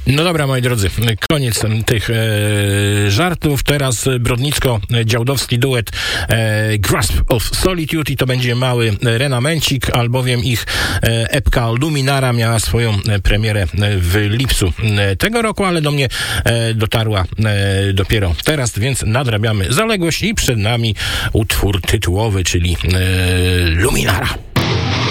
No dobra, moi drodzy, koniec tych żartów. Teraz brodnicko-działdowski duet Grasp of Solitude i to będzie mały renamencik, albowiem ich epka Luminara miała swoją premierę w lipcu tego roku, ale do mnie dotarła dopiero teraz, więc nadrabiamy zaległość i przed nami utwór tytułowy, czyli Luminara.